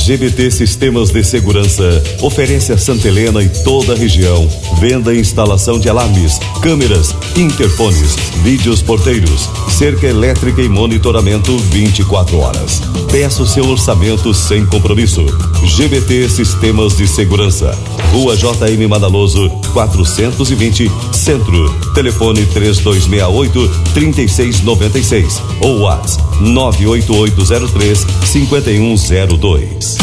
GBT Sistemas de Segurança oferece a Santa Helena e toda a região venda e instalação de alarmes, câmeras, interfones, vídeos porteiros, cerca elétrica e monitoramento 24 horas. Peça o seu orçamento sem compromisso. GBT Sistemas de Segurança, Rua JM Madaloso, 420, Centro. Telefone 3268-3696 ou WhatsApp 98803-5102.